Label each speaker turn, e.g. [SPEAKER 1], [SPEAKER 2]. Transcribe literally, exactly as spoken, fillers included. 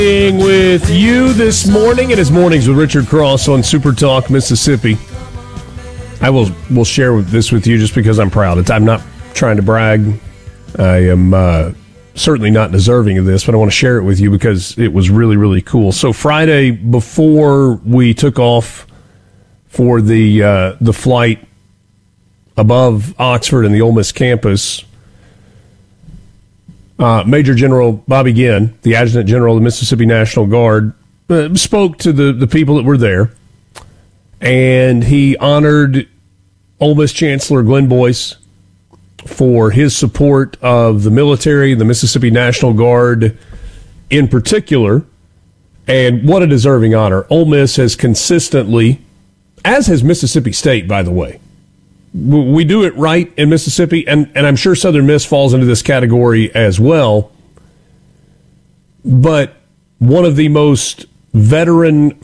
[SPEAKER 1] With you this morning. It is Mornings with Richard Cross on Super Talk Mississippi. I will will share this with you just because I'm proud. It's, I'm not trying to brag. I am uh, certainly not deserving of this, but I want to share it with you because it was really, really cool. So Friday, before we took off for the uh, the flight above Oxford and the Ole Miss campus, Uh, Major General Bobby Ginn, the Adjutant General of the Mississippi National Guard, uh, spoke to the, the people that were there, and he honored Ole Miss Chancellor Glenn Boyce for his support of the military, the Mississippi National Guard in particular, and what a deserving honor. Ole Miss has consistently, as has Mississippi State, by the way, we do it right in Mississippi, and, and I'm sure Southern Miss falls into this category as well. But one of the most veteran